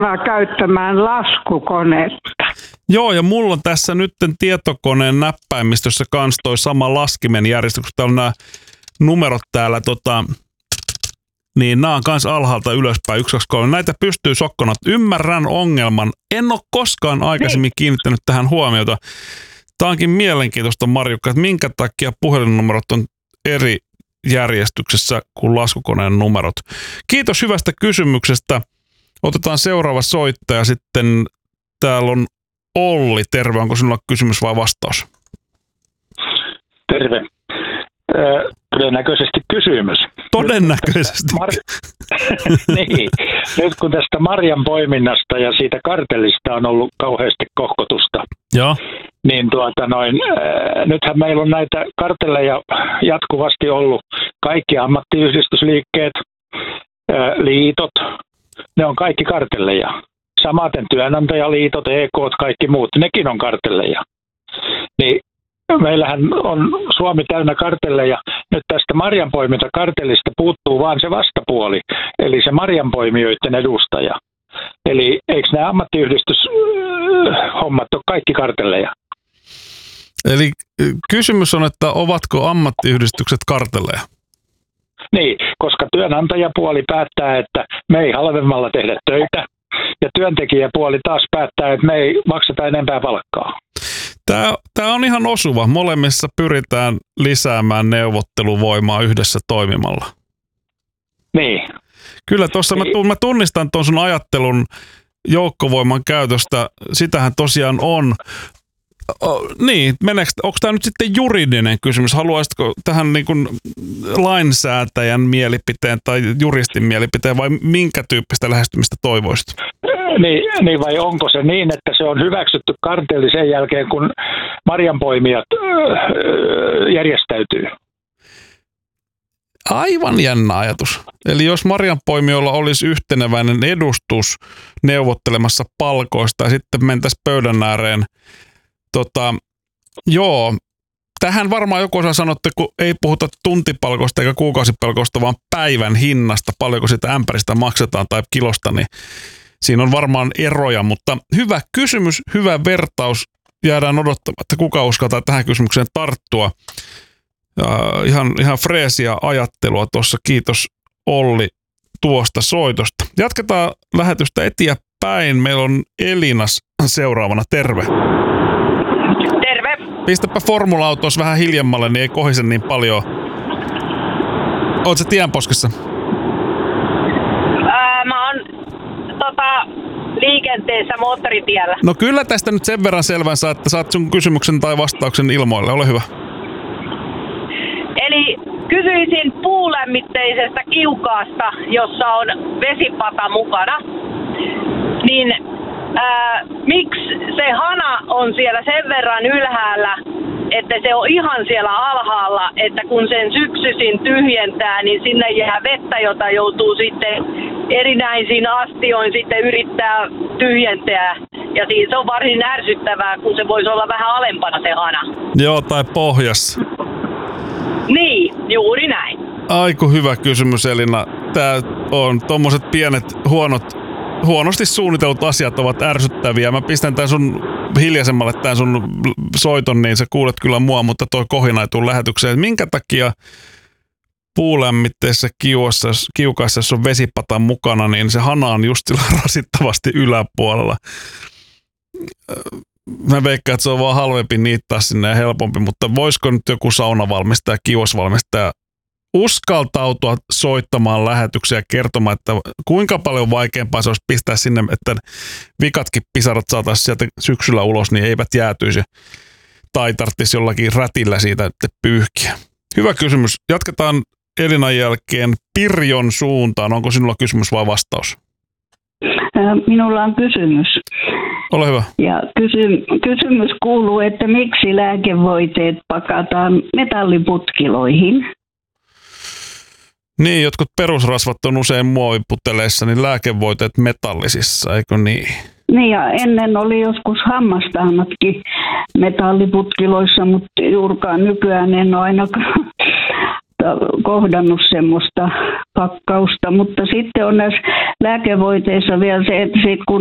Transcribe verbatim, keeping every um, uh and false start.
käyttämään laskukonetta. Joo, ja mulla on tässä nyt tietokoneen näppäimistössä kans toi sama laskimen järjestys, kun täällä on nämä numerot täällä, tota, niin nämä on kans alhaalta ylöspäin, yksi, kaksi, kolme. Näitä pystyy sokkona. Ymmärrän ongelman. En ole koskaan aikaisemmin niin kiinnittänyt tähän huomiota. Tämä onkin mielenkiintoista, Marjukka, että minkä takia puhelinnumerot on eri järjestyksessä kuin laskukoneen numerot. Kiitos hyvästä kysymyksestä. Otetaan seuraava soittaja sitten. Täällä on Olli. Terve. Onko sinulla kysymys vai vastaus? Terve. Todennäköisesti kysymys. Todennäköisesti. Mar- niin. Nyt kun tästä marjan poiminnasta ja siitä kartellista on ollut kauheasti kohkotusta, Joo. niin tuota noin, äh, nythän meillä on näitä kartelleja jatkuvasti ollut. Kaikki ammattiyhdistysliikkeet, äh, liitot, ne on kaikki kartelleja. Samaten työnantajaliitot, E K:t, kaikki muut, nekin on kartelleja. Niin meillähän on Suomi täynnä kartelleja. Nyt tästä marjanpoimintakartellista puuttuu vaan se vastapuoli, eli se marjanpoimijoiden edustaja. Eli eikö nämä ammattiyhdistyshommat ole kaikki kartelleja? Eli kysymys on, että ovatko ammattiyhdistykset kartelleja? Niin, koska työnantajapuoli päättää, että me ei halvemmalla tehdä töitä, ja työntekijäpuoli taas päättää, että me ei makseta enempää palkkaa. Tämä, tämä on ihan osuva. Molemmissa pyritään lisäämään neuvotteluvoimaa yhdessä toimimalla. Niin. Kyllä tuossa niin. Mä tunnistan tuon sun ajattelun joukkovoiman käytöstä. Sitähän tosiaan on. O, niin, meneekö, onko tämä nyt sitten juridinen kysymys? Haluaisitko tähän niin kuin lainsäätäjän mielipiteen tai juristin mielipiteen vai minkä tyyppistä lähestymistä toivoisit? Niin, niin vai onko se niin, että se on hyväksytty kartelli sen jälkeen, kun marjanpoimijat öö, järjestäytyy? Aivan jännä ajatus. Eli jos marjanpoimijoilla olisi yhteneväinen edustus neuvottelemassa palkoista ja sitten mentäisiin pöydän ääreen, tota, joo, tähän varmaan joku osaa sanoa, että kun ei puhuta tuntipalkoista eikä kuukausipalkoista, vaan päivän hinnasta, paljonko sitä ämpäristä maksetaan tai kilosta, niin siinä on varmaan eroja, mutta hyvä kysymys, hyvä vertaus. Jäädään odottamaan, että kuka uskaltaa tähän kysymykseen tarttua. Ja ihan, ihan freesiä ajattelua tuossa. Kiitos Olli tuosta soitosta. Jatketaan lähetystä eteenpäin. Meillä on Elinas seuraavana. Terve. Terve. Pistäpä formula-autos vähän hiljemmalle, niin ei kohise niin paljon. Oot sä tienposkessa? Ää, mä oon tota, liikenteessä moottoritiellä. No kyllä tästä nyt sen verran selvän saa, että saat sun kysymyksen tai vastauksen ilmoille. Ole hyvä. Eli kysyisin puulämmitteisestä kiukaasta, jossa on vesipata mukana. Niin ää, miksi se hana on siellä sen verran ylhäällä, että se on ihan siellä alhaalla, että kun sen syksyisin tyhjentää, niin sinne jää vettä, jota joutuu sitten erinäisiin astioin sitten yrittää tyhjentää. Ja siis se on varsin ärsyttävää, kun se voisi olla vähän alempana se hana. Joo, tai pohjassa. Niin, juuri näin. Aiku hyvä kysymys, Elina. Tää on tommoset pienet huonot, huonosti suunnitellut asiat ovat ärsyttäviä. Mä pistän tän sun hiljaisemmalle tän sun soiton, niin sä kuulet kyllä mua, mutta toi kohina ei tule lähetykseen. Minkä takia puulämmitteisessä kiuassa, kiukaassa, jos on vesipata mukana, niin se hana on just sillä rasittavasti yläpuolella. Mä veikkaan, että se on vaan halvempi niittää sinne ja helpompi, mutta voisiko nyt joku saunavalmistaja, kiuasvalmistaja uskaltautua soittamaan lähetyksiä ja kertomaan, että kuinka paljon vaikeampaa se olisi pistää sinne, että vikatkin pisarat saataisiin sieltä syksyllä ulos, niin eivät jäätyisi tai tarvitsisi jollakin rätillä siitä pyyhkiä. Hyvä kysymys. Jatketaan Elinan jälkeen Pirjon suuntaan. Onko sinulla kysymys vai vastaus? Minulla on kysymys. Ole hyvä. Ja kysy- kysymys kuuluu, että miksi lääkevoiteet pakataan metalliputkiloihin? Niin, jotkut perusrasvat on usein muoviputeleissa, niin lääkevoiteet metallisissa, eikö niin? Niin, ja ennen oli joskus hammastahnatkin metalliputkiloissa, mutta juurikaan nykyään en ole ainakaan kohdannut semmoista pakkausta, mutta sitten on näissä lääkevoiteissa vielä se, että sit kun